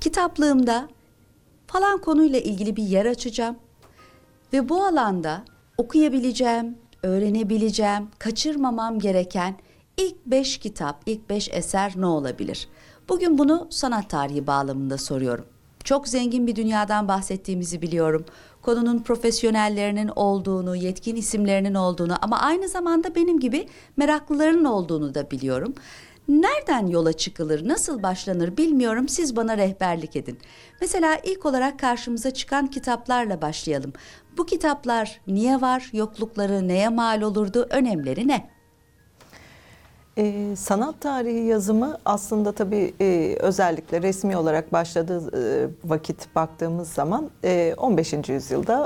Kitaplığımda falan konuyla ilgili bir yer açacağım ve bu alanda okuyabileceğim, öğrenebileceğim, kaçırmamam gereken ilk 5 kitap, ilk 5 eser ne olabilir? Bugün bunu sanat tarihi bağlamında soruyorum. Çok zengin bir dünyadan bahsettiğimizi biliyorum. Konunun profesyonellerinin olduğunu, yetkin isimlerinin olduğunu ama aynı zamanda benim gibi meraklıların olduğunu da biliyorum. Nereden yola çıkılır, nasıl başlanır bilmiyorum. Siz bana rehberlik edin. Mesela ilk olarak karşımıza çıkan kitaplarla başlayalım. Bu kitaplar niye var, yoklukları neye mal olurdu, önemleri ne? Sanat tarihi yazımı aslında tabii özellikle resmi olarak başladığı vakit baktığımız zaman 15. yüzyılda